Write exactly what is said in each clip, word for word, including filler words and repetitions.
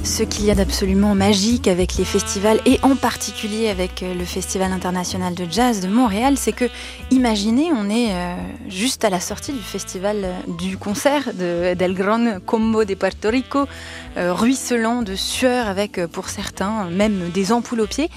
Ce qu'il y a d'absolument magique avec les festivals et en particulier avec le Festival international de jazz de Montréal, c'est que, imaginez, on est euh, juste à la sortie du festival euh, du concert de, d'El Gran Combo de Puerto Rico, euh, ruisselant de sueur avec, euh, pour certains, même des ampoules aux pieds.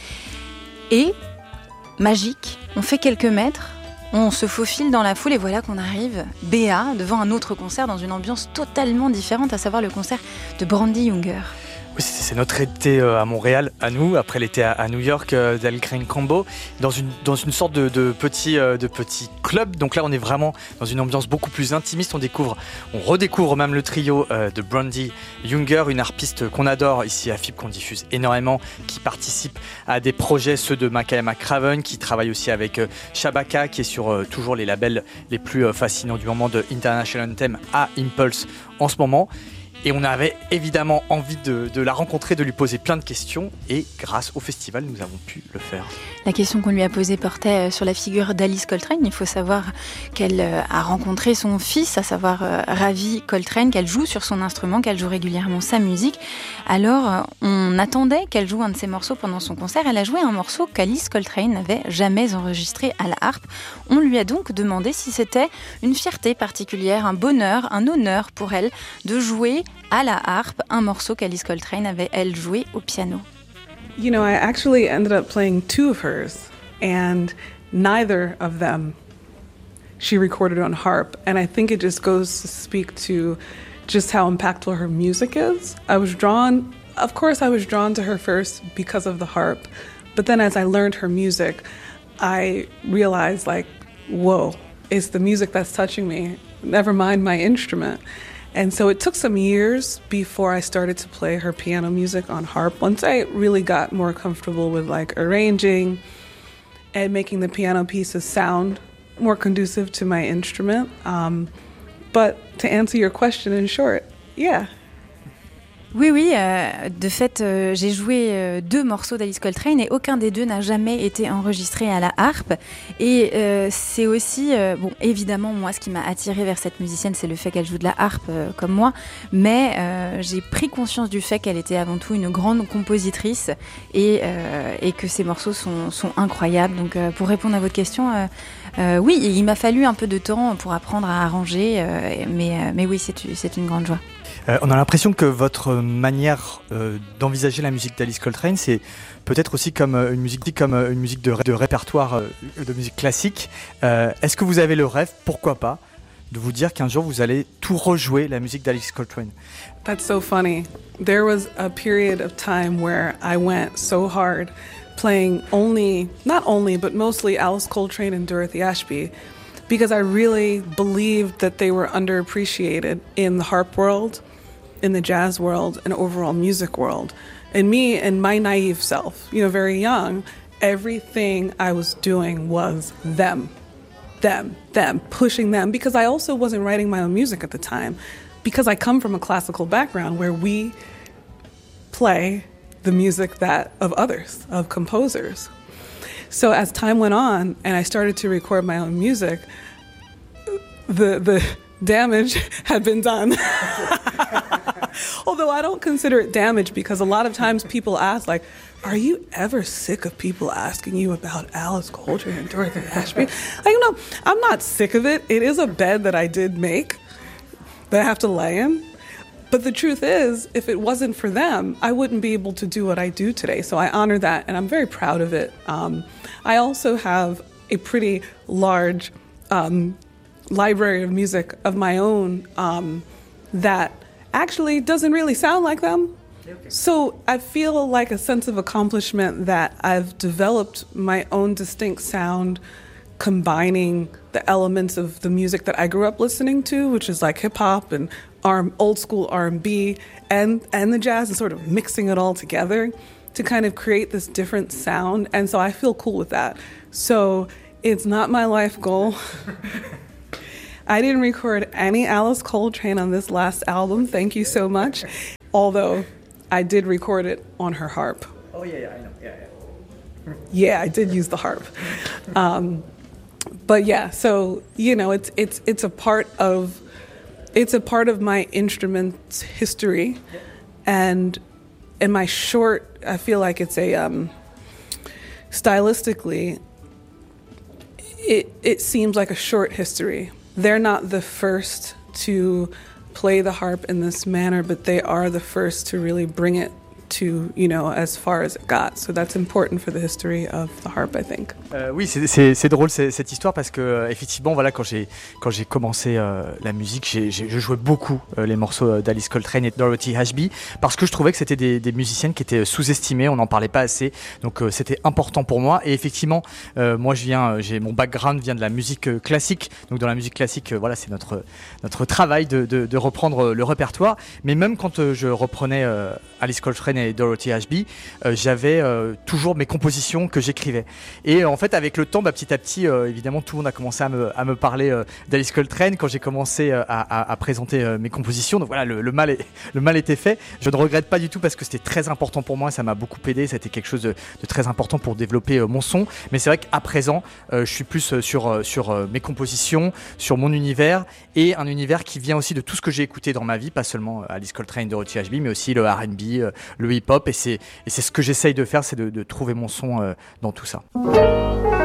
Et, magique, on fait quelques mètres, on se faufile dans la foule et voilà qu'on arrive, béat, devant un autre concert dans une ambiance totalement différente, à savoir le concert de Brandee Younger. Oui, c'est notre été à Montréal, à nous, après l'été à New York d'El Gran Combo, dans une, dans une sorte de, de, petit, de petit club. Donc là, on est vraiment dans une ambiance beaucoup plus intimiste. On découvre, on redécouvre même le trio de Brandee Younger, une harpiste qu'on adore ici à F I B, qu'on diffuse énormément, qui participe à des projets, ceux de Makaya McCraven, qui travaille aussi avec Shabaka, qui est sur toujours les labels les plus fascinants du moment de International Anthem à Impulse en ce moment. Et on avait évidemment envie de, de la rencontrer, de lui poser plein de questions. Et grâce au festival, nous avons pu le faire. La question qu'on lui a posée portait sur la figure d'Alice Coltrane. Il faut savoir qu'elle a rencontré son fils, à savoir Ravi Coltrane, qu'elle joue sur son instrument, qu'elle joue régulièrement sa musique. Alors, on attendait qu'elle joue un de ses morceaux pendant son concert. Elle a joué un morceau qu'Alice Coltrane n'avait jamais enregistré à la harpe. On lui a donc demandé si c'était une fierté particulière, un bonheur, un honneur pour elle de jouer à la harpe un morceau qu'Alice Coltrane avait, elle, joué au piano. You know, I actually ended up playing two of hers, and neither of them she recorded on harp. And I think it just goes to speak to just how impactful her music is. I was drawn, of course, I was drawn to her first because of the harp. But then as I learned her music, I realized, like, whoa, it's the music that's touching me, never mind my instrument. And so it took some years before I started to play her piano music on harp. Once I really got more comfortable with like arranging and making the piano pieces sound more conducive to my instrument. Um, but to answer your question in short, yeah. Oui, oui, euh, de fait, euh, j'ai joué euh, deux morceaux d'Alice Coltrane et aucun des deux n'a jamais été enregistré à la harpe. Et euh, c'est aussi, euh, bon, évidemment, moi, ce qui m'a attirée vers cette musicienne, c'est le fait qu'elle joue de la harpe euh, comme moi, mais euh, j'ai pris conscience du fait qu'elle était avant tout une grande compositrice et, euh, et que ses morceaux sont, sont incroyables. Donc, euh, pour répondre à votre question, euh, euh, oui, il m'a fallu un peu de temps pour apprendre à arranger, euh, mais, euh, mais oui, c'est, c'est une grande joie. Euh, on a l'impression que votre manière euh, d'envisager la musique d'Alice Coltrane, c'est peut-être aussi comme une musique, comme une musique de, ré- de répertoire euh, de musique classique. Euh, est-ce que vous avez le rêve, pourquoi pas, de vous dire qu'un jour vous allez tout rejouer la musique d'Alice Coltrane? That's so funny. There was a period of time where I went so hard playing only, not only, but mostly Alice Coltrane and Dorothy Ashby, because I really believed that they were underappreciated in the harp world, in the jazz world, and overall music world. And me and my naive self, you know, very young, everything I was doing was them, them, them, pushing them, because I also wasn't writing my own music at the time, because I come from a classical background where we play the music that of others, of composers. So as time went on and I started to record my own music, the the damage had been done. Although I don't consider it damage, because a lot of times people ask, like, are you ever sick of people asking you about Alice Coltrane and Dorothy Ashby? Like, no, I'm not sick of it. It is a bed that I did make that I have to lay in. But the truth is, if it wasn't for them, I wouldn't be able to do what I do today. So I honor that, and I'm very proud of it. Um, I also have a pretty large um, library of music of my own um, that actually doesn't really sound like them. Okay. So I feel like a sense of accomplishment that I've developed my own distinct sound, combining the elements of the music that I grew up listening to, which is like hip hop and R- old school R and B and, and the jazz, and sort of mixing it all together to kind of create this different sound. And so I feel cool with that. So it's not my life goal. I didn't record any Alice Coltrane on this last album, thank you so much. Although I did record it on her harp. Oh yeah, yeah, I know, yeah, yeah. Yeah, I did use the harp. Um, but yeah, so you know, it's it's it's a part of it's a part of my instrument's history, yeah. And and my short, I feel like it's a, um, stylistically, it, it seems like a short history. They're not the first to play the harp in this manner, but they are the first to really bring it to, you know, as far as it got. So that's important for the history of the harp, I think. Euh, oui, c'est, c'est, c'est drôle c'est, cette histoire parce que euh, effectivement, voilà, quand j'ai quand j'ai commencé euh, la musique, j'ai, j'ai, je jouais beaucoup euh, les morceaux d'Alice Coltrane et de Dorothy Ashby parce que je trouvais que c'était des, des musiciennes qui étaient sous-estimées, on n'en parlait pas assez, donc euh, c'était important pour moi. Et effectivement, euh, moi, je viens, j'ai mon background vient de la musique euh, classique, donc dans la musique classique, euh, voilà, c'est notre notre travail de, de, de reprendre le répertoire. Mais même quand euh, je reprenais euh, Alice Coltrane et Dorothy Ashby, euh, j'avais euh, toujours mes compositions que j'écrivais. Et euh, en fait, avec le temps, bah, petit à petit, euh, évidemment, tout le monde a commencé à me, à me parler euh, d'Alice Coltrane quand j'ai commencé euh, à, à, à présenter euh, mes compositions. Donc voilà, le, le, mal est, le mal était fait. Je ne regrette pas du tout parce que c'était très important pour moi, ça m'a beaucoup aidé, ça a été quelque chose de, de très important pour développer euh, mon son. Mais c'est vrai qu'à présent, euh, je suis plus sur, euh, sur euh, mes compositions, sur mon univers et un univers qui vient aussi de tout ce que j'ai écouté dans ma vie, pas seulement Alice Coltrane, Dorothy Ashby, mais aussi le R and B, euh, le hip-hop. Et c'est, et c'est ce que j'essaye de faire, c'est de, de trouver mon son euh, dans tout ça.